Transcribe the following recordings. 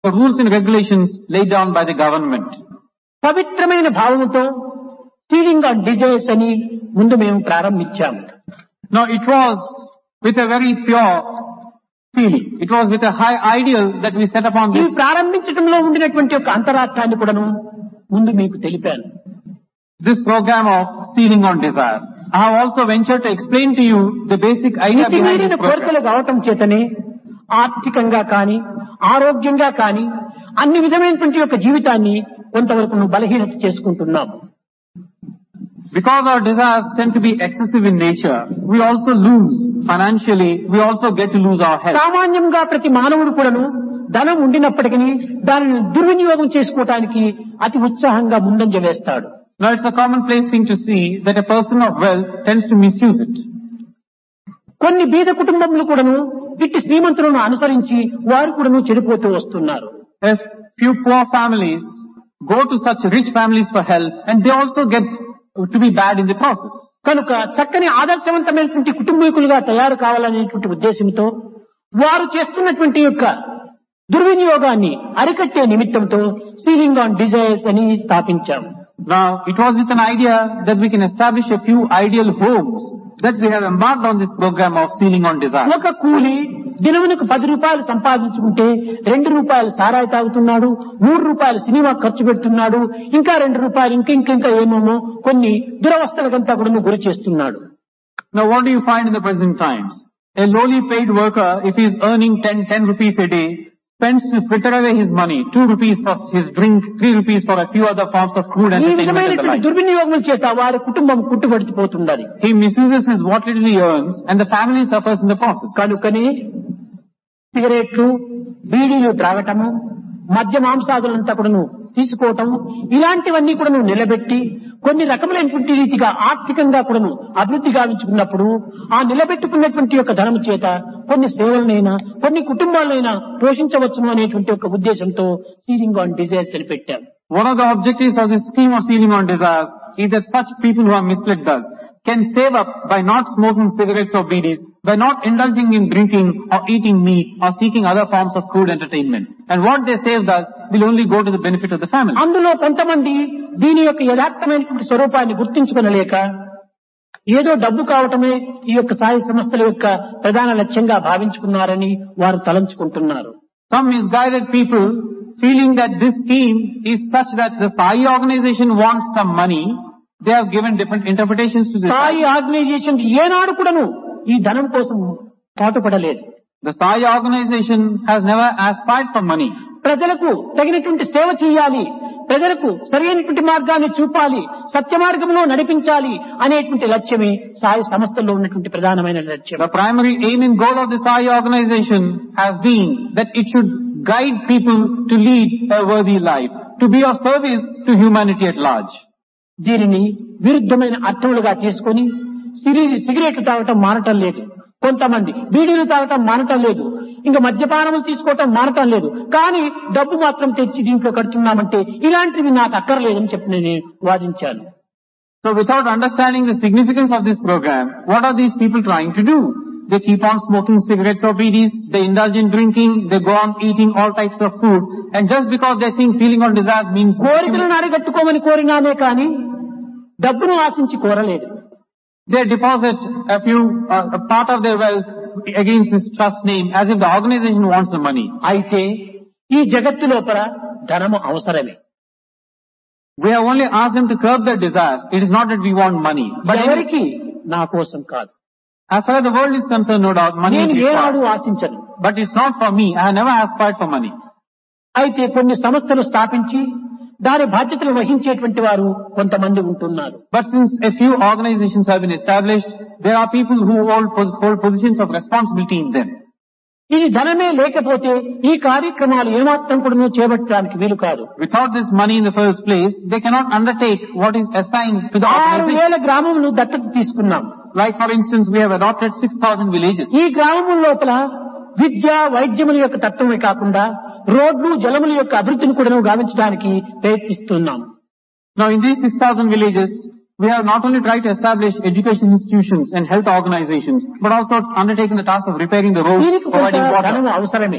the rules and regulations laid down by the government. పవిత్రమైన భావముతో ceiling on desires అని ముందు మేము ప్రారంభించాము. Now it was with a very pure feeling. It was with a high ideal that we set upon ఈ this. ప్రారంభించడంలో ఉండినటువంటి ఒక అంతరార్థాన్ని కూడాను ముందు మీకు తెలిపాను. This program of sealing on desires. I have also ventured to explain to you the basic idea behind మితిమీరిన this program. కోరికలు కావటం చేతనే ఆర్థికంగా కాని ఆరోగ్యంగా కాని అన్ని విధమైనటువంటి యొక్క జీవితాన్ని కొంతవరకు బలహీనత చేసుకుంటున్నాం. Because our desires tend to be excessive in nature, we also lose financially, we also get to lose our health. సామాన్యంగా ప్రతి మానవుడు కూడాను ధనం ఉండినప్పటికీ దానిని దుర్వినియోగం చేసుకోవటానికి అతి ఉత్సాహంగా ముందంజ వేస్తాడు. Now it's a commonplace thing to see that a person of wealth tends to misuse it. కొన్ని బీద కుటుంబములు కూడాను ఇట్టి శ్రీమంతులను అనుసరించి వారు కూడాను చెడిపోతూ వస్తున్నారు. If few poor families go to such rich families for help, and they also get to be bad in the process. కనుక చక్కని ఆదర్శవంతమైనటువంటి కుటుంబీకులుగా తయారు కావాలనేటువంటి ఉద్దేశంతో వారు చేస్తున్నటువంటి యొక్క దుర్వినియోగాన్ని అరికట్టే నిమిత్తంతో సీలింగ్ ఆన్ డిజైర్స్ అని స్థాపించాము. Now, it was with an idea that we can establish a few ideal homes that we have embarked on this program of sealing on desire. ఒక కూలి దినమునకు 10 రూపాయలు సంపాదించుకుంటే 2 రూపాయలు సారాయి తాగుతున్నాడు, 3 రూపాయలు సినిమా ఖర్చు పెడుతున్నాడు, ఇంకా 2 రూపాయలు ఇంకా ఏమేమో కొన్ని దురవస్థలకంతా కూడా గురి చేస్తున్నాడు. Now, what do you find in the present times? A lowly paid worker, if he is earning 10 rupees a day, spends to fritter away his money, 2 rupees for his drink, 3 rupees for a few other forms of crude ఈ entertainment and the విధమైనటువంటి like. దుర్వినియోగం చేత వారి కుటుంబం కుట్టుబడిపోతున్నది. He misuses his what little he earns and the family suffers in the process. కనుకని సిగరెట్లు, బీడీలు త్రాగటము, మద్య మాంసాదులంతా కూడాను తీసుకోవటం, ఇలాంటివన్నీ కూడాను నిలబెట్టి కొన్ని రకములైనటువంటి రీతిగా ఆర్థికంగా కూడాను అభివృద్ధి గావించుకున్నప్పుడు ఆ నిలబెట్టుకున్నటువంటి యొక్క ధనము చేత కొన్ని సేవలనైనా కొన్ని కుటుంబాలైనా పోషించవచ్చును అనేటువంటి ఒక ఉద్దేశంతో సీలింగ్ ఆన్ డిజైర్స్ అని పెట్టాం. One of the objectives of this scheme of sealing on desires is that such people who are misled thus can save up by not smoking cigarettes or bidis, by not indulging in drinking or eating meat or seeking other forms of crude entertainment. And what they save thus will only go to the benefit of the family. అందులో కొంతమంది దీని యొక్క యథార్థమైనటువంటి స్వరూపాన్ని గుర్తించుకొనలేక ఏదో డబ్బు కావటమే ఈ యొక్క సాయి సంస్థల యొక్క ప్రధాన లక్ష్యంగా భావించుకున్నారని వారు తలంచుకుంటున్నారు. Some misguided people feeling that this scheme is such that the Sai organization wants some money, they have given different interpretations to this. Sai organisation ఏనాడు కూడాను ఈ ధనం కోసం పాటుపడలేదు. The Sai organization has never aspired for money. ప్రజలకు తగినటువంటి సేవ చేయాలి, ప్రజలకు సరైనటువంటి మార్గాన్ని చూపాలి, సత్య మార్గంలో నడిపించాలి అనేటువంటి లక్ష్యమే సాయి సంస్థల్లో ఉన్నటువంటి ప్రధానమైన లక్ష్యం. The primary aim and goal of the Sai organization has been that it should guide people to lead a worthy life, to be of service to humanity at large. దీనిని విరుద్ధమైన అర్థములుగా తీసుకొని సిగరెట్లు తాగటం మానటం లేదు, కొంతమంది బీడీలు తాగటం మానటం లేదు, ఇంకా మద్యపానములు తీసుకోవటం మానటం లేదు, కానీ డబ్బు మాత్రం తెచ్చి దీంట్లో కడుతున్నామంటే ఇలాంటివి నాకు అక్కర్లేదని చెప్పి నేను వాదించాను. So without understanding the significance of this program, what are these people trying to do? They keep on smoking cigarettes or bidis, they indulge in drinking, they go on eating all types of food, and just because they think sealing on desires means కోరికలను అరిగట్టుకోమని కోరినామే కానీ డబ్బును ఆశించి కోరలేదు. they deposit a part of their wealth against this trust name as if the organization wants the money. అయితే ఈ జగత్తు లోపల ధనము అవసరమే. We have only asked them to curb their desires. It is not that we want money. But ఎవరికి? నా కోసం కాదు. As far as the world is concerned, no doubt, money నేను is ఏనాడు required. ఆశించను. But it's not for me. I have never aspired for money. అయితే కొన్ని సంస్థలు స్థాపించి దాని బాధ్యతలు వహించేటువంటి వారు కొంతమంది ఉంటున్నారు. But since a few organizations have been established, there are people who hold positions of responsibility in them. ఇది ధనమే లేకపోతే ఈ కార్యక్రమాలు ఏమాత్రం కూడా చేపట్టడానికి వీలు కాదు. Without this money in the first place, they cannot undertake what is assigned to the organization. 6,000 గ్రామములు దత్తత తీసుకున్నాం. Like for instance, we have adopted 6,000 villages. ఈ గ్రామముల లోపల విద్య వైద్యముల యొక్క తత్వమే కాకుండా రోడ్లు జలముల యొక్క అభివృద్ధిని కూడా గావించడానికి ప్రయత్నిస్తున్నాం. Now in these 6,000 villages, we have not only tried to establish education institutions and health organizations, but also undertaken the task of repairing the roads, దీనికి providing కొంత water. ధనము అవసరమే.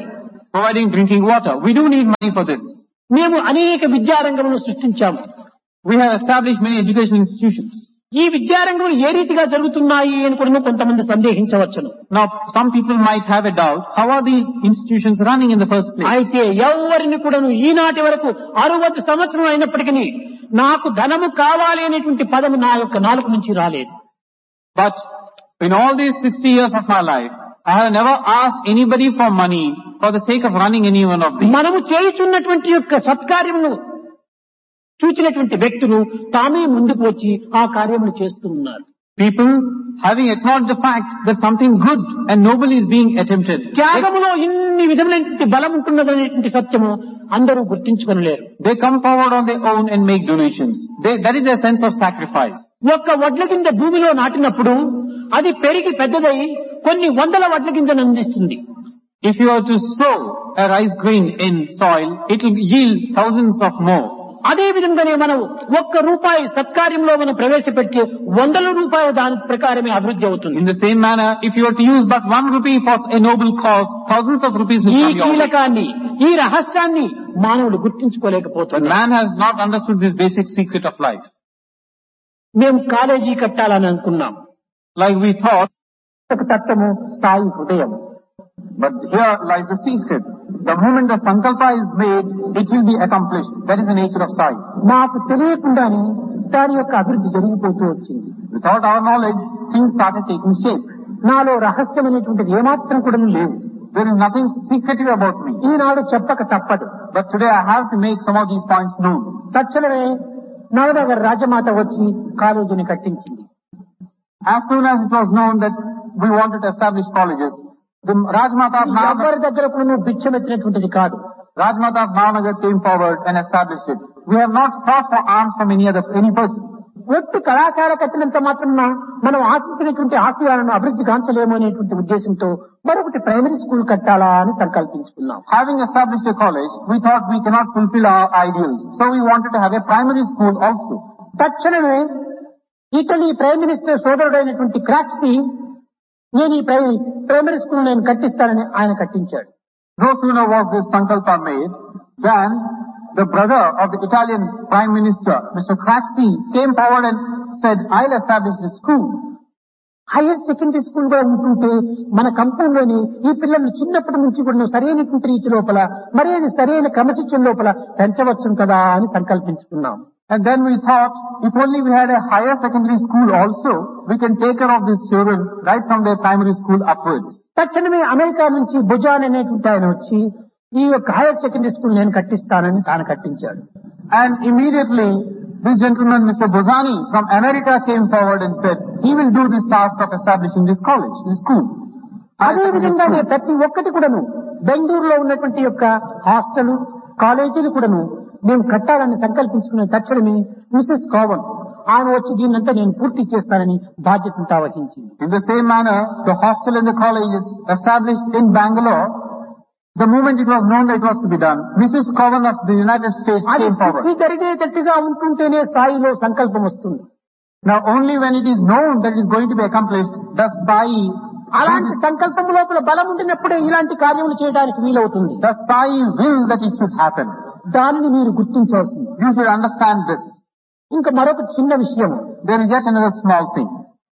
providing drinking water. We do need money for this. మేము అనేక విద్యారంగములను సృష్టించాము. We have established many educational institutions. ఈ విద్యారంగములు ఏ రీతిగా జరుగుతున్నాయి అని కూడా కొంతమంది సందేహించవచ్చును. Now, some people might have a doubt, how are these institutions running in the first place? అయితే ఎవరిని కూడాను ఈనాటి వరకు 60 సంవత్సరం అయినప్పటికీ నాకు ధనము కావాలి అనేటువంటి పదము నా యొక్క నాలుక నుంచి రాలేదు. But in all these 60 years of my life, I have never asked anybody for money for the sake of running any one of these. మనము చేయుచున్నటువంటి యొక్క సత్కార్యమును చూచినటువంటి వ్యక్తులు తామే ముందుకు వచ్చి ఆ కార్యమును చేస్తూ ఉన్నారు. People having acknowledged the fact that something good and noble is being attempted. త్యాగములో ఇన్ని విధములైనటువంటి బలం ఉంటున్నదనేటువంటి సత్యము అందరూ గుర్తించుకొనలేరు. They come forward on their own and make donations. That is their sense of sacrifice. ఒక్క వడ్ల గింజ భూమిలో నాటినప్పుడు అది పెరిగి పెద్దదై కొన్ని వందల వడ్ల గింజను అందిస్తుంది. If you are to sow a rice grain in soil, it will yield thousands of more. అదే విధంగానే మనం ₹1 సత్కార్యంలో మనం ప్రవేశపెట్టి ₹100 దాని ప్రకారమే అభివృద్ధి అవుతుంది. In the same manner, if you are to use but ₹1 for a noble cause, thousands of rupees will ఈ come your way. కీలకాన్ని ఈ రహస్యాన్ని మానవుడు గుర్తించుకోలేకపోతున్నాడు. Man has not understood this basic secret of life. మేము కాలేజీ కట్టాలని అనుకున్నాం. Like we thought, ఒక తత్వము సాయి హృదయం. but here lies the secret. The moment the sankalpa is made, it will be accomplished. That is the nature of Sai. మాకు తెలియకుండానే దాని యొక్క అభివృద్ధి జరిగిపోతూ వచ్చింది. Without our knowledge, things started taking shape. నాలో రహస్యం అనేటువంటిది ఏమాత్రం కూడా లేదు. There is nothing secretive about me. ఈనాడు చెప్పక తప్పదు. But today I have to make some of these points known. తక్షణమే నవనగర్ రాజమాత వచ్చి కాలేజీని కట్టించింది. As soon as it was known that we wanted to establish colleges, the Rajmata of Navanagar, ఎవరి దగ్గర కూడా భిక్షమెత్తినటువంటిది కాదు. Rajmata of Navanagar came forward and established it. We have not sought for alms from any person. ఒట్టి కళాశాల కట్టినంత మాత్రం మనం ఆశించినటువంటి ఆశయాలను అభివృద్ధి కాంచలేము అనేటువంటి ఉద్దేశంతో మరొకటి ప్రైమరీ స్కూల్ కట్టాలా అని సంకల్పించుకున్నాం. Having established a college, we thought we cannot fulfill our ideals. So we wanted to have a primary school also. తక్షణమే ఇటలీ ప్రైమ్ మినిస్టర్ సోదరుడైనటువంటి క్రాక్సీ నేను ఈ ప్రైమరీ స్కూల్ నేను కట్టిస్తానని ఆయన కట్టించాడు. No sooner was this sankalpa made than the brother of the Italian Prime Minister, Mr. Craxi, came forward and said, I'll establish this school. Higher secondary school గా ఉంటుంటే మన కంపెనీలోని ఈ పిల్లల్ని చిన్నప్పటి నుంచి కూడా సరైనటువంటి రీతి లోపల సరైన క్రమశిక్షణ లోపల పెంచవచ్చు కదా అని సంకల్పించుకున్నాం. And then we thought, if only we had a higher secondary school also, we can take care of these children right from their primary school upwards. తక్షణమే అమెరికా నుంచి భుజాన్ అనేటువంటి ఆయన వచ్చి ఈ యొక్క హైయర్ సెకండరీ స్కూల్ నేను కట్టిస్తానని తాను కట్టించాడు. And immediately, this gentleman, Mr. Bozani from America, came forward and said, he will do this task of establishing this college, this school. అదే విధంగానే ప్రతి ఒక్కటి కూడాను బెంగళూరులో ఉన్నటువంటి యొక్క హాస్టల్ కాలేజీలు కూడాను మేము కట్టాలని సంకల్పించుకునే తక్షణమే మిసెస్ కావన్ ఆమె వచ్చి దీన్నంతా నేను పూర్తి చేస్తానని బాధ్యతంతా వహించింది. In the same manner, the hostel and the college is established in Bangalore. The moment it was known that it was to be done, Mrs. Cowan of the United States came forward. అది జరిగేటట్టుగా ఉంటుంటేనే స్థాయిలో సంకల్పం వస్తుంది. Now only when it is known that it is going to be accomplished, does Sai, అలాంటి సంకల్పం లోపల బలం ఉండినప్పుడే ఇలాంటి కార్యములు చేయడానికి వీలవుతుంది. does Sai will that it should happen. దానిని మీరు గుర్తించవలసింది. You should understand this. ఇంకా మరొక చిన్న విషయం. There is yet another small thing.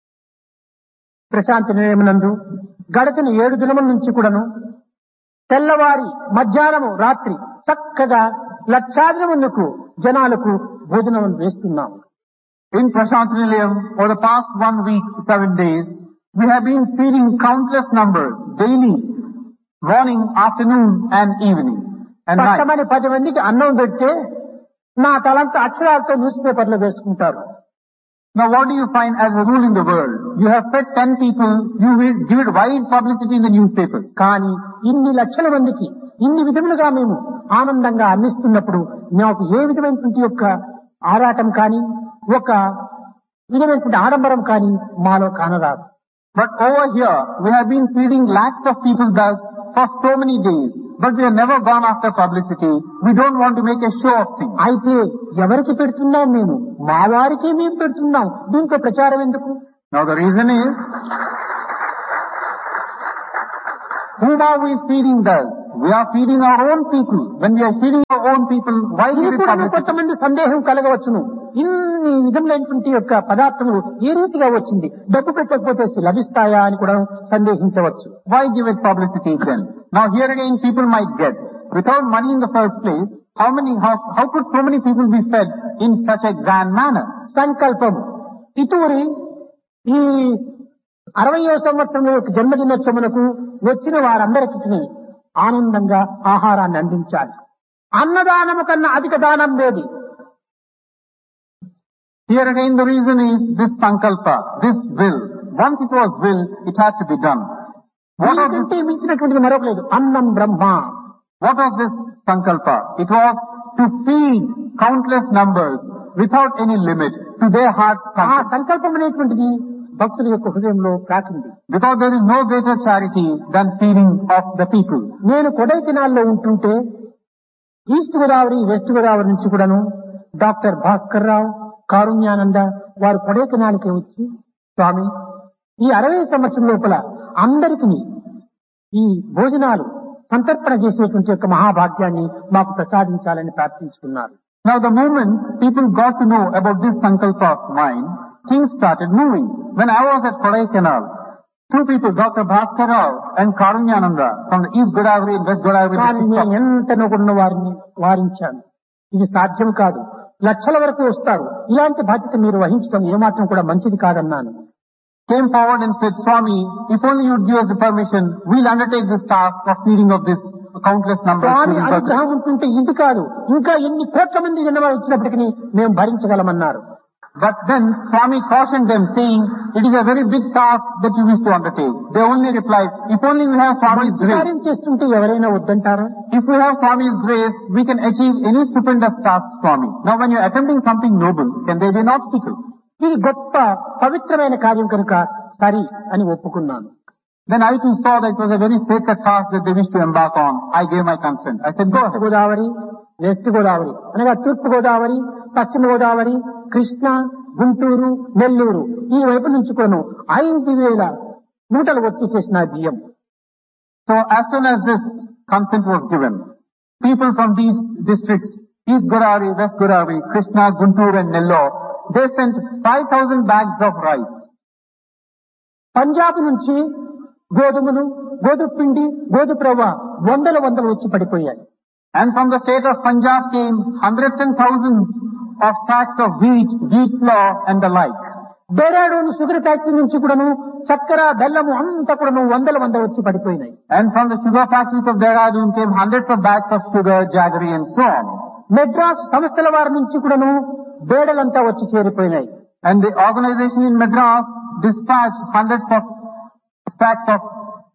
Prashanti నిలయమునందు గడచిన 7 దినముల నుంచి కూడాను తెల్లవారి మధ్యాహ్నము రాత్రి చక్కగా లక్షాది మందికి జనాలకు భోజనం వేస్తున్నాం. In Prashant Nilayam, for the past 1 week, 7 days, we have been feeding countless numbers daily, morning, afternoon and evening and night. పట్టమని 10 మందికి అన్నం పెడితే నా తలంతా అక్షరాలతో న్యూస్ పేపర్లో వేసుకుంటారు. Now what do you find as a rule in the world? You have fed 10 people, you will give it wide publicity in the newspapers. కానీ ఇన్ని లక్షల మందికి ఇన్ని విధములుగా మేము ఆనందంగా అందిస్తున్నప్పుడు నాకు ఏ విధమైనటువంటి యొక్క ఆరాటం కానీ ఒక విధమైనటువంటి ఆడంబరం కానీ మాలో కానరాదు. But over here, we have been feeding lakhs of people thus for so many days. But we have never gone after publicity. We don't want to make a show of things. అయితే ఎవరికి పెడుతున్నాం మేము? మా వారికే మేము పెడుతున్నాం. దీంట్లో ప్రచారం ఎందుకు? Now the reason is, Whom are we feeding thus? We are feeding our own people. When we are feeding our own people, why ఇది give it కూడా publicity? కొంతమంది సందేహం కలగవచ్చును. ఇన్ని విధములైనటువంటి యొక్క పదార్థములు ఏ రీతిగా వచ్చింది, డబ్బు పెట్టకపోతే లభిస్తాయా అని కూడా సందేహించవచ్చు. Why give it publicity then? Now here again people might get, without money in the first place, how could so many people be fed in such a grand manner? సంకల్పం ఇతూరి ఈ 60వ సంవత్సరం యొక్క జన్మదినోత్సవములకు వచ్చిన వారందరికీ ఆనందంగా ఆహారాన్ని అందించాలి. అన్నదానము కన్నా అధిక దానం లేదు. Here again the reason is this sankalpa, this will. Once it was will, it had to be done. దీనికంటే మించినటువంటిది మరొక లేదు. అన్నం బ్రహ్మ. What was this sankalpa? It was to feed countless numbers without any limit to their heart's ఆ content. సంకల్పం అనేటువంటిది భక్తుల యొక్క హృదయంలో ప్రాకింది. Because there is no greater charity than feeding of the people. నేను కొడైకెనాల్లో ఉంటుంటే ఈస్ట్ గోదావరి వెస్ట్ గోదావరి నుంచి కూడాను డాక్టర్ భాస్కర్ రావు, కారుణ్యానంద వారు కొడైకెనాల్కి వచ్చి, స్వామి ఈ 60 సంవత్సరం లోపల అందరికీ ఈ భోజనాలు సంతర్పణ చేసేటువంటి యొక్క మహాభాగ్యాన్ని మాకు ప్రసాదించాలని ప్రార్థించుకున్నారు. Now the moment people got to know about this sankalpa of mine, things started moving. When I was at Kodaikanal, two people, Dr. Bhaskar Rao and Karunyananda from the East Godavari and West Godavari కానీ districts నేను ఎంత నొగున్న వారిని వారించాను. ఇది సాధ్యం కాదు, లక్షల వరకు వస్తారు, ఇలాంటి బాధ్యత మీరు వహించడం ఏమాత్రం కూడా మంచిది కాదన్నాను. came forward and said, Swami, if only you would give us the permission, we'll undertake this task of feeding of this countless number of Swamy children. అనుగ్రహం ఉంటుంటే ఇది కాదు, ఇంకా ఎన్ని కోట్ల మంది జనవారు వచ్చినప్పటికీ మేము భరించగలమన్నారు. But then Swami cautioned them, saying, it is a very big task that you wish to undertake. They only replied, if only we have Swami's grace. కార్యం చేస్తుంటే ఎవరైనా వద్దంటారా? If we have Swami's grace, we can achieve any stupendous task, Swami. Now when you are attempting something noble, can there be an obstacle? ఇది గొప్ప పవిత్రమైన కార్యం కనుక సరి అని ఒప్పుకున్నాను. Then I too saw that it was a very sacred task that they wished to embark on. I gave my consent. I said, go east ahead. Godavari, west Godavari అనగా తూర్పు గోదావరి, పశ్చిమ గోదావరి, కృష్ణా, గుంటూరు, నెల్లూరు ఈ వైపు నుంచి కొను 5,000 మూటలు వచ్చేసేసిన బియ్యం. So as soon as this consent was given, people from these districts, East Godavari, West Godavari, Krishna, Guntur and Nellore, they sent 5,000 bags of rice. Punjab నుంచి గోధుమలు, గోధుమ పిండి, గోధుమ రవ్వ వందలు వచ్చి పడిపోయాయి. And from the state of Punjab came hundreds and thousands of sacks of wheat, wheat flour and the like. Dehradun sugar factory నుంచి కూడాను చక్కెర, బెల్లము అంతా కూడాను వందలు వచ్చి పడిపోయినాయి. And from the sugar factories of Dehradun came hundreds of bags of sugar, jaggery and so on. Madras సంస్థల వారి నుంచి కూడాను బేడలంతా వచ్చి చేరిపోయినాయి. And the organization in Madras dispatched hundreds of sacks of.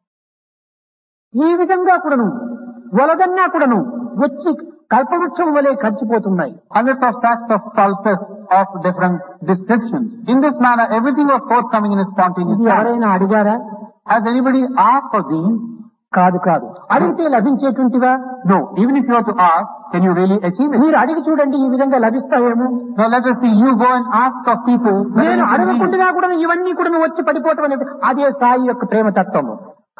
ఈ విధంగా కూడాను వలదన్నా కూడాను వచ్చి కల్పవృక్షం వలె ఖర్చిపోతున్నాయి. Hundreds of sacks of pulses of different descriptions. In this manner, everything was forthcoming in a spontaneous ఇది manner. ఎవరైనా అడిగారా? Has anybody asked for these? కాదు. అడిగితే లభించేటువంటివా? No. Even if you were to ask, can you really achieve it? మీరు అడిగి చూడండి, ఈ విధంగా లభిస్తాయేమో. Now let us see, you go and ask of people. whether నేను you can really- అడగకుండా కూడా ఇవన్నీ కూడా వచ్చి పడిపోవటం అనేది అదే సాయి యొక్క ప్రేమతత్వము.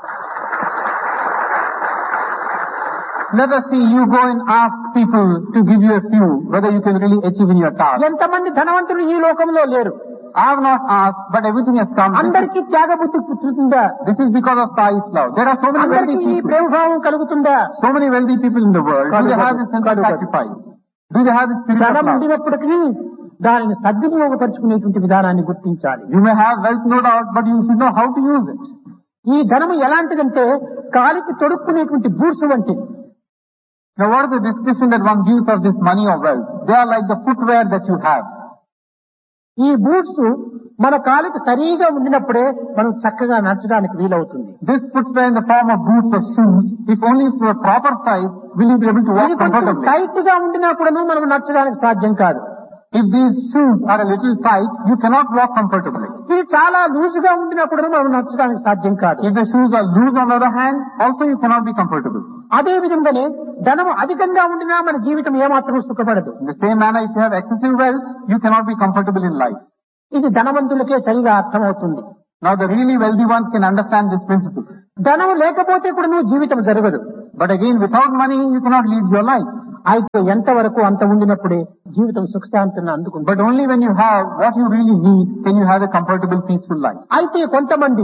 Let us see, you go and ask people to give you a few, whether you can really achieve in your task. ఎంతమంది ధనవంతులు ఈ లోకంలో లేరు. I have not asked, but everything has come. అందరికీ త్యాగబుద్ధి పుట్టుతుందా? This is because of Sai's love. There are so many wealthy అందరికీ ఈ people. ప్రేమభావం కలుగుతుందా? So many wealthy people in the world. Do they have this sense of sacrifice? Do they have this spirit of ధనం love? ఉండినప్పటికీ దానిని సద్వినియోగపరుచుకునేటువంటి విధానాన్ని గుర్తించాలి. You may have wealth, no doubt, but you should know how to use it. ఈ ధనము ఎలాంటిదంటే కాలికి తొడుక్కునేటువంటి boots వంటిది. Now what is the description that one gives of this money or wealth? They are like the footwear that you have. ఈ boots మన కాలికి సరిగా ఉండినప్పుడే మనం చక్కగా నడచడానికి వీలవుతుంది. This footwear in the form of boots or shoes, if only to a proper size, will you be able to walk ఇది కొంచెం comfortably. టైట్ గా ఉండినా కూడా మనం నడచడానికి సాధ్యం కాదు. If these shoes are a little tight, you cannot walk comfortably. ఇది చాలా లూజ్ గా ఉండినా కూడా మనం నడచడానికి సాధ్యం కాదు. If the shoes are loose on the other hand, also you cannot be comfortable. అదే విధంగానే ధనము అధికంగా ఉండినా మన జీవితం ఏమాత్రం సుఖపడదు. In the same manner, if you have excessive wealth, you cannot be comfortable in life. ఇది ధనవంతులకే సరిగా అర్థమవుతుంది. Now the really wealthy ones can understand this principle. ధనం లేకపోతే కూడా నువ్వు జీవితం జరగదు. But again, without money, you cannot lead your life. అయితే ఎంతవరకు అంత ఉండినప్పుడే జీవితం సుఖశాంతిని అందుకుంటుంది. But only when you have what you really need, can you have a comfortable, peaceful life. అయితే కొంతమంది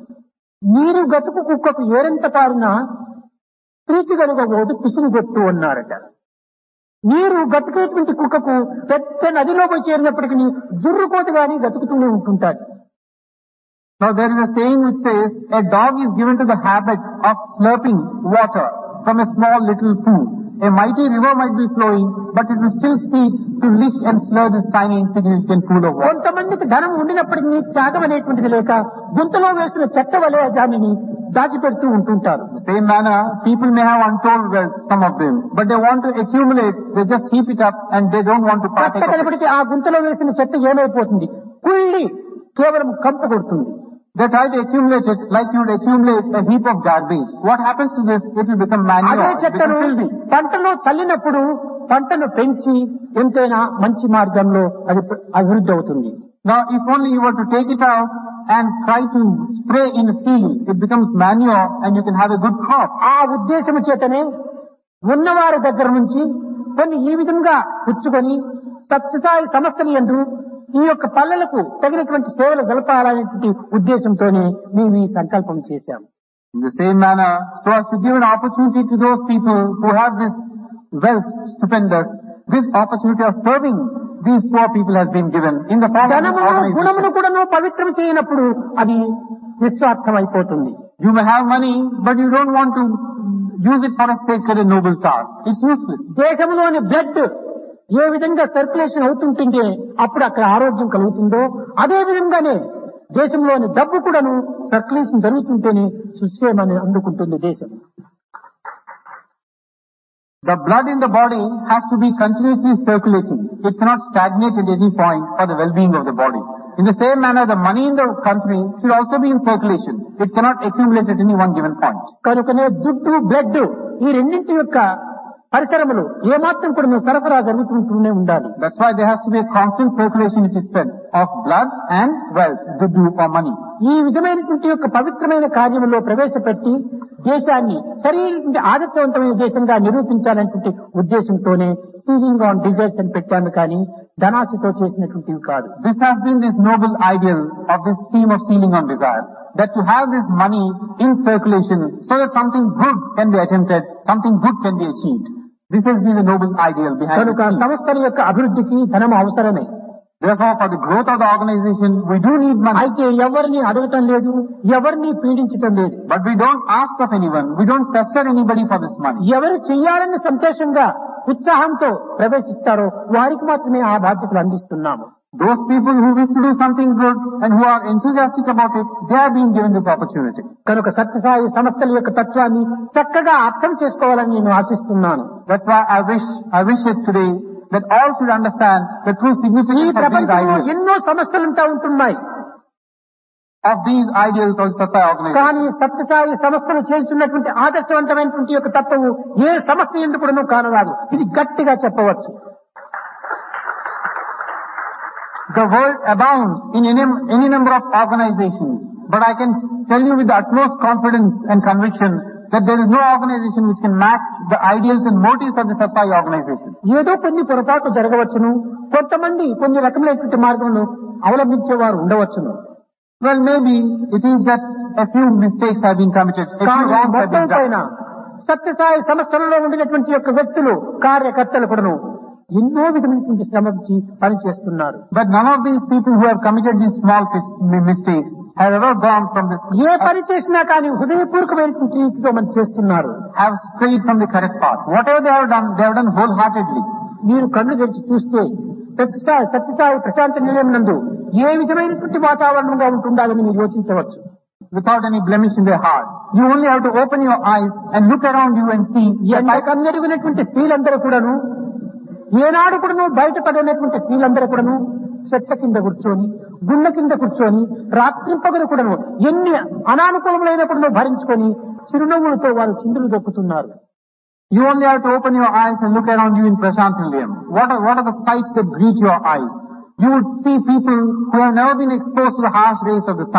నీరు గతుకు కుక్కకు ఏరెంత పారినా ప్రీతిగలుగబోదు పిసినిగొట్టు అన్నారట. నీరు గతుకేటువంటి కుక్కకు పెద్ద నదిలో పోయి చేరినప్పటికీ జుర్రుకోటి గాని గతుకుతూనే ఉంటుంటాడు. Now there is a saying which says, a dog is given to the habit of slurping water from a small little pool. A mighty river might be flowing, but it will still seek to lick and slur this tiny insignificant pool of water. కొంతమందికి ధనం ఉండినప్పటికీ త్యాగం అనేటువంటిది లేక గుంతలో వేసిన చెత్త వలె దానిని దాచిపెడుతూ ఉంటుంటారు. The same manner, people may have untold wealth, some of them, but they want to accumulate, they just heap it up and they don't want to partake of it. కనబడితే ఆ గుంతలో వేసిన చెత్త ఏమైపోతుంది? కుళ్ళి కేవలం కంపు కొడుతుంది. They try to accumulate it like you would accumulate a heap of garbage. What happens to this? It will become manure. అదే చెత్తను పంటలో చల్లినప్పుడు పంటను పెంచి ఎంతైనా మంచి మార్గంలో అది అభివృద్ధి అవుతుంది. Now, if only you were to take it out and try to spray in a field, it becomes manure and you can have a good crop. ఆ ఉద్దేశము చేతనే ఉన్నవారి దగ్గర నుంచి కొన్ని ఈ విధంగా పుచ్చుకొని సత్యసాయి సంస్థలు యందు ఈ యొక్క పల్లెలకు తగినటువంటి సేవలు జరపాలనేటువంటి ఉద్దేశంతోనే మేము ఈ సంకల్పం చేశాము. In the same manner, so as to give an opportunity to those people who have this wealth stupendous, this opportunity of serving these poor people has been given in the form of ధనమును organization. గుణమును కూడా పవిత్రం చేయనప్పుడు అది నిస్వార్థం అయిపోతుంది. You may have money, but you don't want to use it for a sacred and noble task. It's useless. దేశంలోని blood ఏ విధంగా circulation అవుతుంటే అప్పుడు అక్కడ ఆరోగ్యం కలుగుతుందో అదే విధంగానే దేశంలోని డబ్బు కూడాను సర్క్యులేషన్ జరుగుతుంటేనే సుక్షేమాన్ని అందుకుంటుంది దేశం. The blood in the body has to be continuously circulating. It cannot stagnate at any point for the well-being of the body. In the same manner, the money in the country should also be in circulation. It cannot accumulate at any one given point. కనుకనే దుడ్డు blood ఈ రెండింటి యొక్క పరిసరములు ఏమాత్రం కూడా సరఫరా జరుగుతుంటూనే ఉండాలి. That's why there has to be a constant circulation, it is said, of blood and wealth, dudu or money. ఈ విధమైనటువంటి యొక్క పవిత్రమైన కార్యములో ప్రవేశపెట్టి దేశాన్ని సరైన ఆదర్శవంతమైన దేశంగా నిరూపించాలనేటువంటి ఉద్దేశంతోనే సీలింగ్ ఆన్ డిజైర్స్ అని పెట్టాను కానీ ధనాశతో చేసినటువంటివి కాదు. This has been this noble ideal of this scheme of sealing on desires, that to have this money in circulation so that something good can be attempted, something good can be achieved. This has been the noble ideal behind కనుక this scheme. సంస్థల యొక్క అభివృద్ధికి ధనం అవసరమే. Therefore, for the growth of the organization, we do need money. అయితే ఎవరిని అడగటం లేదు, ఎవరిని పీడించటం లేదు. But we don't ask of anyone. We don't pester anybody for this money. ఎవరు చెయ్యాలని సంతోషంగా ఉత్సాహంతో ప్రవేశిస్తారో వారికి మాత్రమే ఆ బాధ్యతలు అందిస్తున్నాము. Those people who wish to do something good and who are enthusiastic about it, they are being given this opportunity. కనుక సత్యసాయి సంస్థల యొక్క తత్వాన్ని చక్కగా అర్థం చేసుకోవాలని నేను ఆశిస్తున్నాను. That's why I wish it today that all should understand the true ఈ significance of these ప్రపంచంలో ideals, ఎన్నో సంస్థలుంటా ఉంటున్నాయి. of these ideals of Satsai organization. కానీ సత్యసాయి సంస్థలు చేస్తున్నటువంటి ఆదర్శవంతమైనటువంటి యొక్క తత్వము ఏ సంస్థ ఎందుకు కూడా కానరాదు. ఇది గట్టిగా చెప్పవచ్చు. The world abounds in any number of organizations, but I can tell you with the utmost confidence and conviction that there is no organization which can match the ideals and motives of the Satsai organization. ఏదో కొన్ని పొరపాట్లు జరగవచ్చును, కొంతమంది కొన్ని రకమైనటువంటి మార్గంలో అవలంబించేవారు ఉండవచ్చును. Well, maybe it is that a few mistakes have been committed, a few కానీ wrongs have మొత్తం been పైన done. సత్యసాయి సంస్థలలో ఉండినటువంటి యొక్క వ్యక్తులు కార్యకర్తలు కూడాను ఎన్నో విధమైనటువంటి శ్రమించి పనిచేస్తున్నారు. But none of these people who have committed these small mistakes have ever gone from this, ఏ పని చేసినా కానీ హృదయపూర్వకమైనటువంటి రీతితో మనం చేస్తున్నారు. have strayed from the correct path. Whatever they have done wholeheartedly. మీరు కళ్ళు తెరిచి చూస్తే సత్యసాయి ప్రశాంత నిలయం నందు ఏ విధమైనటువంటి వాతావరణంగా ఉంటుండాలని మీరు యోచించవచ్చు. Without any blemish in their hearts. You only have to open your eyes and look around you and see. ఎంతకన్నెరుగునటువంటి స్త్రీలందరూ కూడాను ఏనాడు కూడాను బయటపడినటువంటి స్త్రీలందరూ కూడాను చెట్ల కింద కూర్చొని గుళ్ళ కింద కూర్చొని రాత్రింపగలు కూడాను ఎన్ని అనానుకూలములైనప్పుడు భరించుకొని చిరునవ్వులతో వారు చిందులు దొక్కుతున్నారు. You only have to open your eyes and look around you in Prashant Nilayam. What are the sights that greet your eyes? You would see people who have never been exposed to the harsh rays of the sun.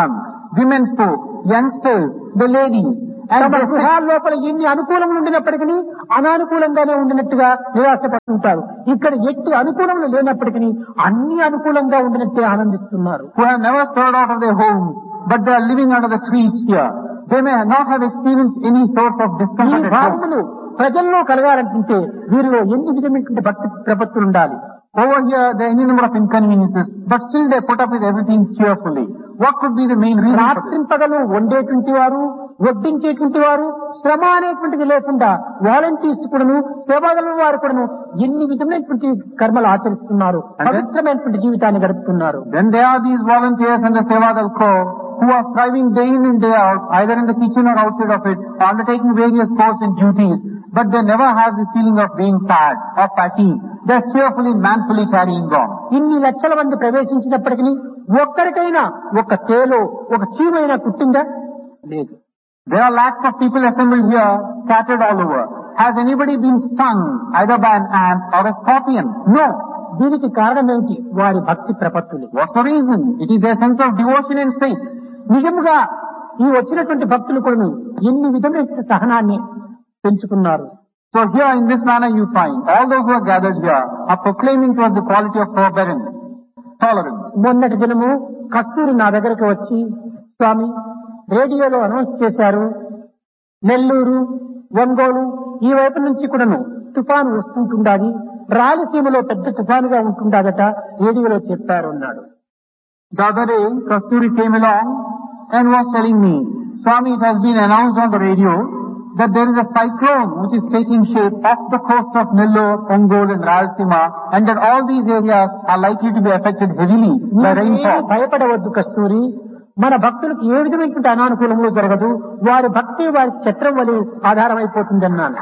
women folk, youngsters, the ladies, and తమ they sit గృహాల లోపల ఎన్ని అనుకూలములు ఉండినప్పటికీ అనానుకూలంగానే ఉండినట్టుగా నిరాశపడుతుంటారు. ఇక్కడ ఎట్టి అనుకూలములు లేనప్పటికీ అన్ని అనుకూలంగా ఉండినట్టే ఆనందిస్తున్నారు. who have never stirred out of their homes, but they are living under the trees here. They may not have experienced any source of ఈ discomfort at home. భావములు ప్రజల్లో కలగాలంటే వీరిలో ఎన్ని విధమైనటువంటి భక్తి ప్రపత్తులు ఉండాలి. Over here, there are any number of inconveniences, but still they put up with everything cheerfully. What could be the main reason for this? రాత్రింపగలు వండేటువంటి వారు, వడ్డించేటువంటి వారు, శ్రమ అనేటువంటిది లేకుండా వాలంటీర్స్ కూడాను, సేవాదళం వారు కూడాను ఎన్ని విధమైనటువంటి కర్మలు ఆచరిస్తున్నారు, పవిత్రమైనటువంటి జీవితాన్ని గడుపుతున్నారు. Then there are these volunteers and the Sevadal Corps who are striving day in and day out, either in the kitchen or outside of it, undertaking various chores and duties, but they never have this feeling of being tired or fatigued. They are cheerfully, manfully carrying on. ఇన్ని లక్షల మంది ప్రవేశించినప్పటికీ ఒక్కరికైనా ఒక తేలో ఒక చీమైనా కుట్టిందా? లేదు. There are lakhs of people assembled here, scattered all over. Has anybody been stung either by an ant or a scorpion? No. దీనికి కారణం ఏమిటి? వారి భక్తి ప్రపత్తులు. What's the reason? It is their sense of devotion and faith. నిజముగా ఈ వచ్చినటువంటి భక్తులు కూడా ఎన్ని విధమైన సహనాన్ని పెంచుకున్నారు. So here in this manner you find all those who are gathered here are proclaiming towards the quality of forbearance, tolerance. మొన్నటి దినము కస్తూరి నా దగ్గరికి వచ్చి, స్వామి రేడియోలో అనౌన్స్ చేశారు, నెల్లూరు, ఒంగోలు ఈ వైపు నుంచి కూడాను తుఫాను వస్తుంటుండాది, రాయలసీమలో పెద్ద తుఫానుగా ఉంటుండదట, రేడియోలో చెప్పారు అన్నాడు. The other day, Kasturi came along and was telling me, Swami, it has been announced on the radio that there is a cyclone which is taking shape off the coast of Nellore, Ongole and Rayalaseema, and that all these areas are likely to be affected heavily by rainfall. భయపడవద్దు కస్తూరి, మన భక్తులకు ఏ విధమైనటువంటి అనానుకూలములు జరగదు, వారి భక్తి వారి చక్రం వలె ఆధారమైపోతుంది అన్నాను.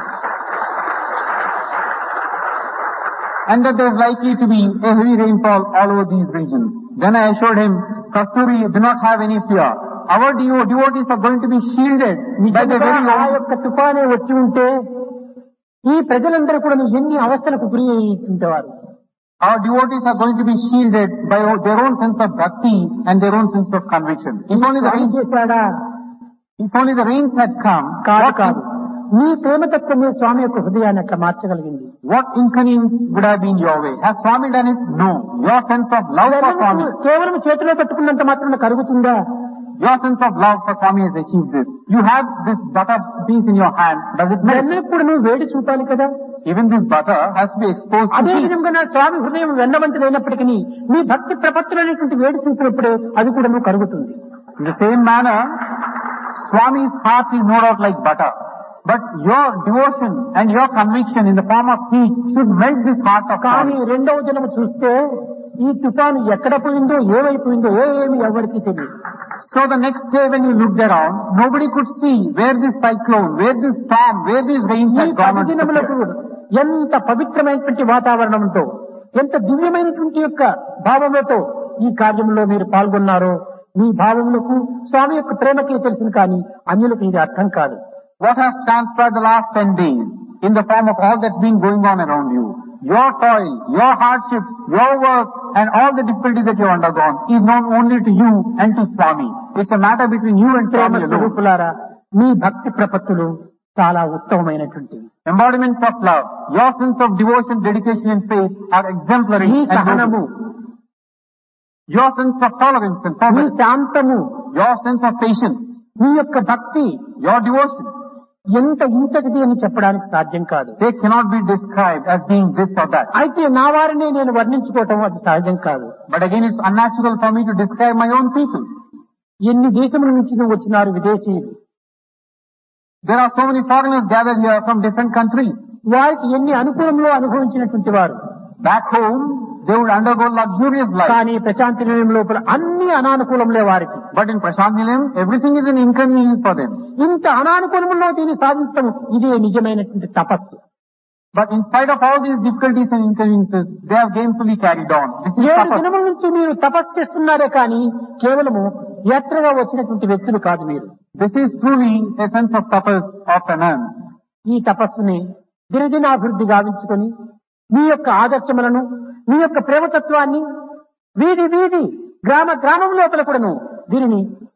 And that there is likely to be a heavy rainfall all over these regions. Then I assured him, Kasturi, do not have any fear. Our devotees are going to be shielded by the very ఆ యొక్క తుఫానే వచ్చి ఉంటే ఈ ప్రజలందరూ కూడా ఎన్ని అవస్థలకు గురి అయ్యేవారు. Our devotees are going to be shielded by their own sense of bhakti and their own sense of conviction. If only the rains had come, కాదు నీ ప్రేమతత్వమే స్వామి యొక్క హృదయాన్ని అట్లా మార్చగలిగింది. what inconvenience would have been your way? Has Swami done it? No. Your sense of love for Swami, కేవలం చేతిలో పెట్టుకున్నంత మాత్రం కరుగుతుందా? your sense of love for Swami has achieved this. You have this butter piece in your hand. Does it melt? ఎప్పుడు నువ్వు వేడి చూపాలి కదా. Even this butter has to be exposed to అదే heat. విధంగా నా స్వామి హృదయం వెన్నవంతులైనప్పటికీ నీ భక్తి ప్రపత్తులు అనేటువంటి వేడి చూపినప్పుడే అది కూడా నువ్వు కరుగుతుంది. In the same manner, Swami's heart is no doubt like butter. But your devotion and your conviction in the form of heat should melt this heart of కానీ Swami. రెండవ దినము చూస్తే ఈ తుఫాను ఎక్కడ పోయిందో ఏమైపోయిందో ఏమి ఎవరికి తెలియదు. So the next day when you looked around, nobody could see where this cyclone, where this storm, where these rains ఈ had gone 10 on. దినములకు ఎంత పవిత్రమైనటువంటి వాతావరణంతో, ఎంత దివ్యమైనటువంటి యొక్క భావములతో ఈ కార్యంలో మీరు పాల్గొన్నారో మీ భావములకు స్వామి యొక్క ప్రేమకి తెలుసును, కానీ అన్యులకు ఇది అర్థం కాదు. What has transpired the last 10 days in the form of all that's been going on around you, your toil, your hardships, your work and all the difficulties that you have undergone is known only to you and to Swami. It's a matter between you and Prema Swami alone. స్వరూపులారా, మీ భక్తి ప్రపత్తులు చాలా ఉత్తమమైనటువంటివి. Embodiments of love, your sense of devotion, dedication and faith are exemplary me and సహనము, noble. Your sense of tolerance and me forbearance, శాంతము, your sense of patience, మీ యొక్క భక్తి your devotion, ఎంత ఇంతటిది అని చెప్పడానికి సాధ్యం కాదు. they cannot be described as being this or that. అయితే నా వారిని నేను వర్ణించుకోవటం అది సహజం కాదు. But again, it's unnatural for me to describe my own people. ఎన్ని దేశముల నుంచి వచ్చినారు విదేశీయులు, There are so many foreigners gathered here from different countries. వారికి ఎన్ని అనుకూలంలో అనుభవించినటువంటి వారు. Back home, they would undergo luxurious life. కానీ ప్రశాంతి నిలయం లోపల అన్ని అనానుకూలంలో వారికి. But in Prashant Nilayam, everything is an inconvenience for them. ఇంత అనానుకూలంలో దీన్ని సాధించడం ఇదే నిజమైనటువంటి తపస్సు. But in spite of all these difficulties and inconveniences, they have gainfully carried on. This is 7 tapas. దినముల నుంచి మీరు తపస్సు చేస్తున్నారే కానీ కేవలము యాత్రగా వచ్చినటువంటి వ్యక్తులు కాదు మీరు. This is truly a sense of tapas or penance. ఈ తపస్సుని దినదినాభివృద్ధి గావించుకొని మీ యొక్క ఆదర్శములను, మీ యొక్క ప్రేమతత్వాన్ని వీధి వీధి గ్రామ గ్రామం లోపల కూడాను దీనిని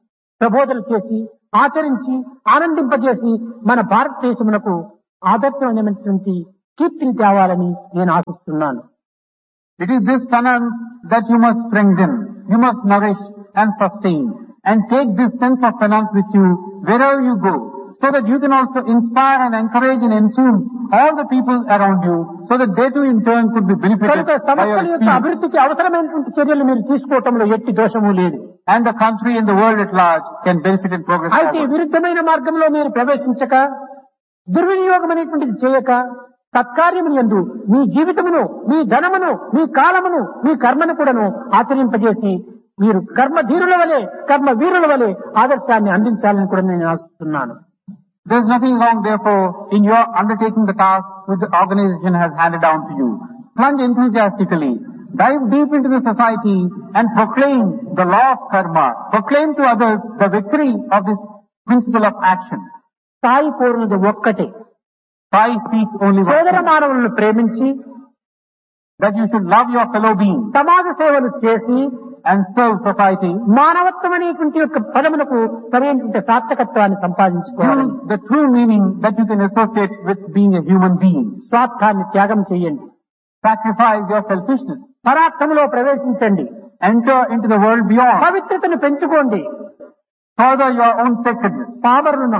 ప్రబోధన చేసి ఆచరించి ఆనందింపజేసి మన భారతదేశమునకు ఆదర్శమైనటువంటి కీర్తిని తేవాలని నేను ఆశిస్తున్నాను. It is this penance that you must strengthen, you must nourish and sustain, and take this sense of penance with you wherever you go, so that you can also inspire and encourage and enthuse all the people around you, so that they too in turn could be benefited కనుక by your సంస్థల యొక్క experience. అభివృద్ధికి అవసరమైనటువంటి చర్యలు మీరు తీసుకోవటంలో ఎట్టి దోషము లేదు. And the country and the world at large can benefit and progress అయితే forward. విరుద్ధమైన మార్గంలో మీరు ప్రవేశించక, దుర్వినియోగమైనటువంటిది చేయక, సత్కార్యమును యందు మీ జీవితమును, మీ ధనమును, మీ కాలమును, మీ కర్మను కూడాను ఆచరింపజేసి మీరు కర్మధీరుల వలె, కర్మ వీరుల వలె ఆదర్శాన్ని అందించాలని కూడా నేను ఆశిస్తున్నాను. There is nothing wrong, therefore, in your undertaking the task which the organization has handed down to you. Plunge enthusiastically, dive deep into the society and proclaim the law of karma. Proclaim to others the victory of this principle of action. స్థాయి కోరినది ఒక్కటే, Sai seeks only one సోదర thing, మానవులను ప్రేమించి that you should love your fellow beings సమాజ సేవలు చేసి and serve society. మానవత్వం అనేటువంటి యొక్క పదమునకు సరైనటువంటి సార్థకత్వాన్ని సంపాదించుకోవాలి. The true meaning that you can associate with being a human being. స్వార్థాన్ని త్యాగం చేయండి, Sacrifice your selfishness. పరార్థములో ప్రవేశించండి, Enter into the world beyond. పవిత్రతను పెంచుకోండి, Further your own sacredness. పామరులను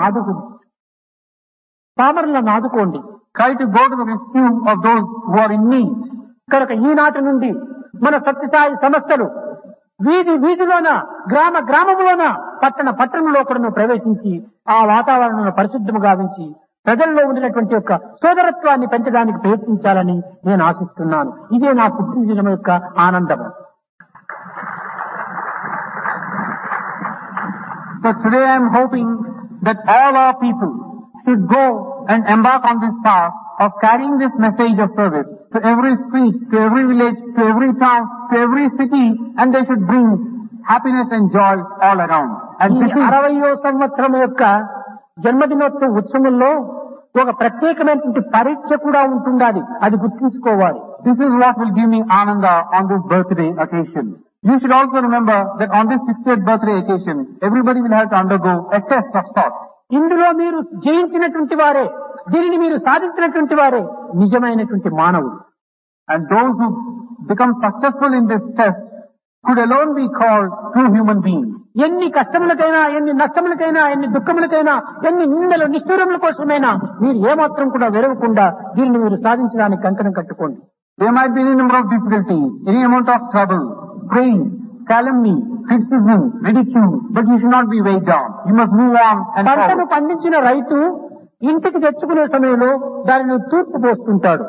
ఆదుకోండి. Try to go to the rescue of those who are in need. కనుక ఈనాటి నుండి మన సత్యసాయి సంస్థలు వీధిలోన, గ్రామములోన, పట్టణంలో కూడా ప్రవేశించి ఆ వాతావరణాన్ని పరిశుద్ధము గావించి ప్రజల్లో ఉన్నటువంటి యొక్క సోదరత్వాన్ని పెంచడానికి ప్రయత్నించాలని నేను ఆశిస్తున్నాను. ఇదే నా పుట్టినదినం యొక్క ఆనందము. So today I am hoping that all our people should go and embark on this task of carrying this message of service to every street, to every village, to every town, to every city, and they should bring happiness and joy all around. And ఈ this is 60వ సంవత్సరం యొక్క జన్మదినోత్సవ ఉత్సవంలో ఒక ప్రత్యేకమైనటువంటి పరీక్ష కూడా ఉంటుండాలి, అది గుర్తుంచుకోవాలి. This is what will give me ananda on this birthday occasion. You should also remember that on this 60th birthday occasion, everybody will have to undergo a test of sorts. ఇందులో మీరు జయించినటువంటి వారే, దీనిని మీరు సాధించినటువంటి వారే నిజమైనటువంటి మానవుడు. And those who become successful in this test could alone be called true human beings. ఎన్ని కష్టములకైనా, ఎన్ని నష్టములకైనా, ఎన్ని దుఃఖములకైనా, ఎన్ని నిందలు నిష్ఠూరముల కోసమైనా మీరు ఏమాత్రం కూడా వెరవకుండా దీనిని మీరు సాధించడానికి కంకణం కట్టుకోండి. There might be any number of difficulties, any amount of trouble, praise, calumny, criticism, ridicule, but you should not be weighed down. You must move on and పంటను forward. పండించిన రైతు ఇంటికి తెచ్చుకునే సమయంలో దానిని తూర్పు పోస్తుంటాడు.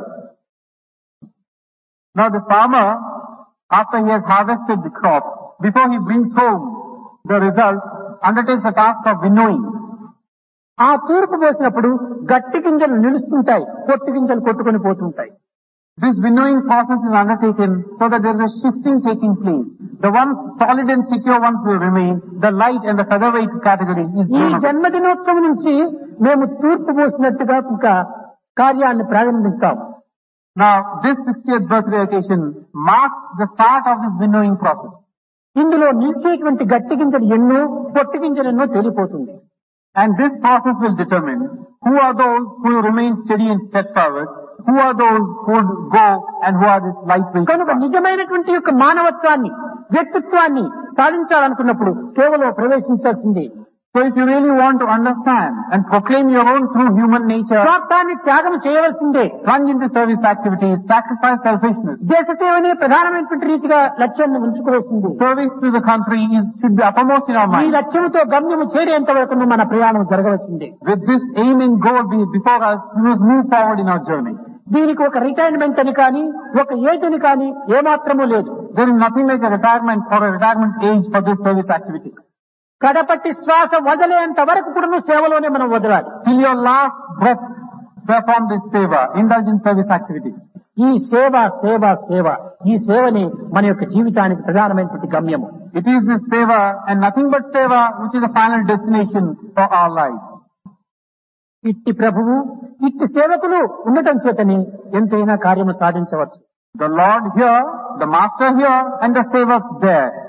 Now the farmer, after he has harvested the crop, before he brings home the result, undertakes the task of winnowing. ఆ తూర్పు పోసినప్పుడు గట్టి గింజలు నిలుస్తుంటాయి, పొట్టి గింజలు కొట్టుకొని పోతుంటాయి. This winnowing process is undertaken so that there is a shifting taking place. The ones solid and secure ones will remain. The light and the featherweight category is ఈ given. జన్మదినోత్సవం నుంచి మేము తూర్పు పోసినట్టుగా ఇంకా కార్యాన్ని ప్రారంభిస్తాం. Now, this 60th birthday occasion marks the start of this winnowing process. ఇందులో నిలిచేటువంటి గట్టి గింజలు ఎన్నో, పొట్టి గింజలు ఎన్నో తెలిపోతుంది. And this process will determine who are those who will remain steady and steadfast, who are those who would go and who are this lightweight. కనుక నిజమైనటువంటి యొక్క మానవత్వాన్ని, వ్యక్తిత్వాన్ని సాధించాలనుకున్నప్పుడు సేవలో ప్రవేశించాల్సిందే. So if you really want to understand and proclaim your own true human nature, స్వార్థాన్ని త్యాగం చేయవలసిందే. plunge into service activities, sacrifice selfishness. దేశ సేవనే ప్రధానమైనటువంటి రీతిగా లక్ష్యాన్ని ఉంచుకోవాల్సింది. Service to the country should be uppermost in our ఈ mind. లక్ష్యంతో గమ్యము చేరేంత వరకు మన ప్రయాణం జరగవలసిందే. With this aim and goal before us, we must move forward in our journey. దీనికి ఒక రిటైర్మెంట్ అని కానీ, ఒక ఏజ్ అని కానీ ఏమాత్రమూ లేదు. There is nothing like a retirement or a retirement age for this service activity. కడపట్టి శ్వాస వదిలేంత వరకు కూడా సేవలోనే మనం వదలాలి. Till your last breath, perform this seva, indulge in service activities. ఈ సేవ సేవ సేవ, ఈ సేవని మన యొక్క జీవితానికి ప్రధానమైనటువంటి గమ్యము. It is this seva and nothing but seva which is the final destination for our lives. ఇట్టి ప్రభువు, ఇట్టి సేవకులు ఉండటం చేతని ఎంతైనా కార్యము సాధించవచ్చు. The Lord here, the Master here, and the Sevak there.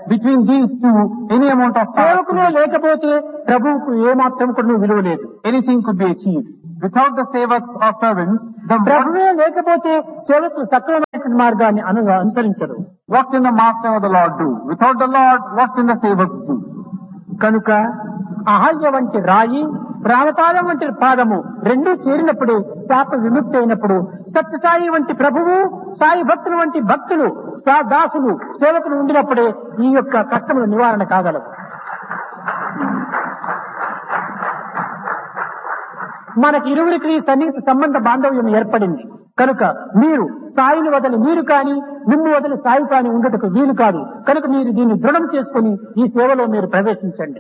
between these two any amount of సేవకులే లేకపోతే ప్రభువుకు ఏమాత్రం కూడా విలువ లేదు. anything could be achieved. Without the sevaks or servants, the ప్రభువే లేకపోతే సేవకులు సక్రమమైన మార్గాన్ని అనుసరించరు. what can the master or the Lord do? Without the Lord, what can the sevaks do? కనుక అహల్య వంటి రాయి, ప్రాణపాదం వంటి పాదము రెండూ చేరినప్పుడు శాప విముక్తి అయినప్పుడు సత్యసాయి వంటి ప్రభువు, సాయి భక్తులు వంటి భక్తులు, దాసులు, సేవకులు ఉండినప్పుడే ఈ యొక్క కష్టముల నివారణ కాగలదు. మనకి ఇరువురికి సన్నిహిత సంబంధ బాంధవ్యం ఏర్పడింది కనుక మీరు సాయిని వదిలి మీరు కాని, మిమ్ము వదిలి సాయి కాని ఉండటకు వీలు కాదు. కనుక మీరు దీన్ని దృఢం చేసుకుని ఈ సేవలో మీరు ప్రవేశించండి.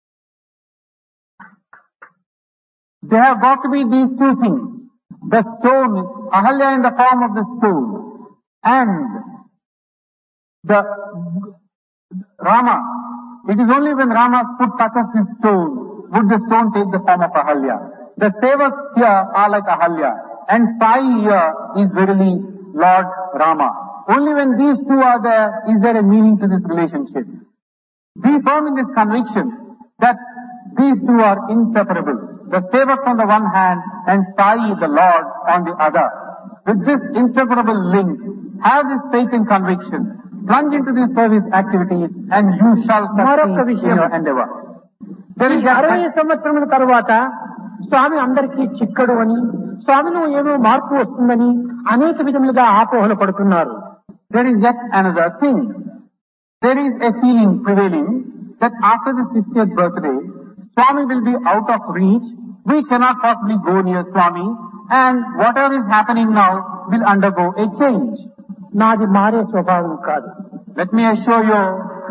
There have got to be these two things. The stone, Ahalya in the form of the stone, and the Rama. It is only when Rama's foot touches the stone would the stone take the form of Ahalya. The sevaks here are like Ahalya, and Sai here is verily Lord Rama. Only when these two are there is there a meaning to this relationship. Be firm in this conviction that these two are inseparable. The sevaks on the one hand and Sai, the Lord, on the other. With this inseparable link, have this faith and conviction. Plunge into these service activities and you shall succeed in your endeavor. There is 60 సంవత్సరముల తరువాత స్వామి అందరికీ చిక్కడు అని, స్వామిలో ఏమో మార్పు వస్తుందని అనేక విధములుగా ఆపోహలు పడుతున్నారు. There is yet another thing. There is a feeling prevailing that after the 60th birthday, Swami will be out of reach. We cannot possibly go near Swami, and whatever is happening now will undergo a change. నాది మారే స్వభావం కాదు. Let me assure you,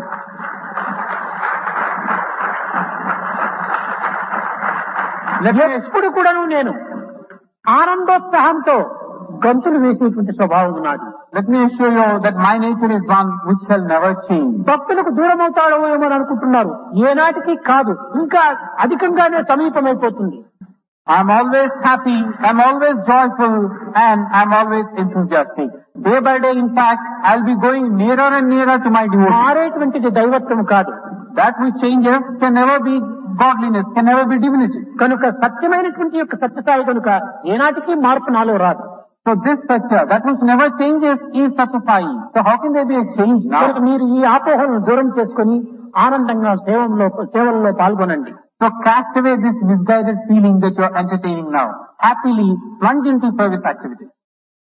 ఎప్పుడు కూడాను నేను ఆనందోత్సాహంతో గంతులు వేసేటువంటి స్వభావం నాది. Let me assure you that my nature is one which shall never change. భక్తులకు దూరం అవుతాడో ఏమో అనుకుంటున్నారు. ఏనాటికి కాదు, ఇంకా అధికంగానే సమీపమైపోతుంది. I'm always happy, I'm always joyful, and I'm always enthusiastic. Day by day, in fact, I'll be going nearer and nearer to my devotion. మారేటువంటిది దైవత్వం కాదు. That which changes can never be godliness, can never be divinity. కనుక సత్యమైనటువంటి యొక్క సత్యసాయి కనుక ఏనాటికి మార్పు నాలో రాదు. So this Satya, that which never changes, is Satyasai. So how can there be a change now? కనుక మీరు ఈ ఆపోహలను దూరం చేసుకుని ఆనందంగా సేవల్లో పాల్గొనండి. So cast away this misguided feeling that you are entertaining now. Happily plunge into service activities.